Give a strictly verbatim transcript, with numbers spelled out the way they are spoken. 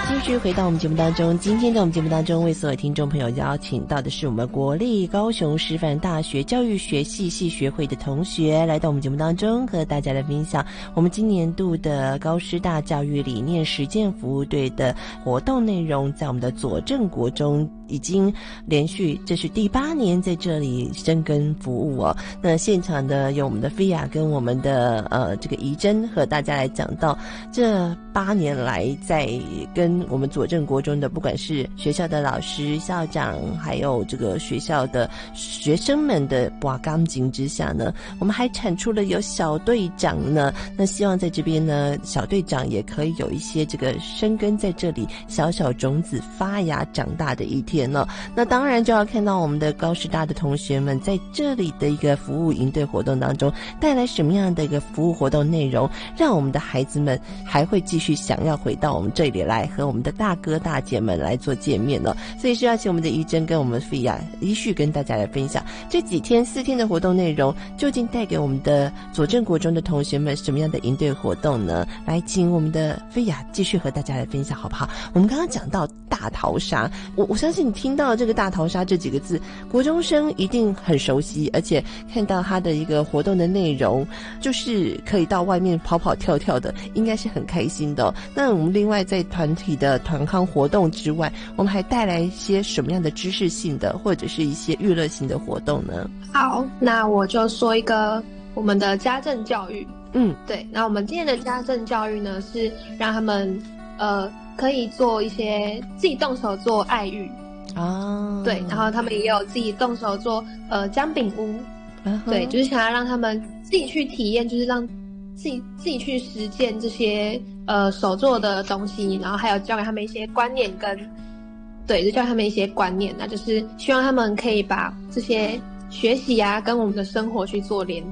继续回到我们节目当中，今天在我们节目当中为所有听众朋友邀请到的是我们国立高雄师范大学教育学系系学会的同学来到我们节目当中，和大家来分享我们今年度的高师大教育理念实践服务队的活动内容。在我们的左正国中已经连续这是第八年在这里深耕服务哦。那现场的有我们的菲亚跟我们的呃这个怡珍和大家来讲到这八年来在跟我们左正国中的不管是学校的老师、校长，还有这个学校的学生们的把钢琴之下呢，我们还产出了有小队长呢。那希望在这边呢，小队长也可以有一些这个生根在这里小小种子发芽长大的一天呢。那当然就要看到我们的高师大的同学们在这里的一个服务营队活动当中带来什么样的一个服务活动内容，让我们的孩子们还会继续想要回到我们这里来和我们的大哥大姐们来做见面呢。所以是要请我们的怡珍跟我们菲亚依序跟大家来分享这几天四天的活动内容究竟带给我们的左正国中的同学们什么样的营队活动呢？来请我们的菲亚继续和大家来分享好不好？我们刚刚讲到大逃杀，我我相信你听到这个大逃杀这几个字，国中生一定很熟悉，而且看到他的一个活动的内容就是可以到外面跑跑跳跳的，应该是很开心的哦。那我们另外在团体的团康活动之外，我们还带来一些什么样的知识性的或者是一些娱乐性的活动呢？ 好，那我就说一个我们的家政教育。 嗯， 对，那我们今天的家政教育呢，是让他们呃可以做一些自己动手做爱育啊， 对，然后他们也有自己动手做呃姜饼屋，啊、对，就是想要让他们自己去体验，就是让自己自己去实践这些呃手做的东西，然后还有教给他们一些观念跟，对，就教他们一些观念，那就是希望他们可以把这些学习啊跟我们的生活去做连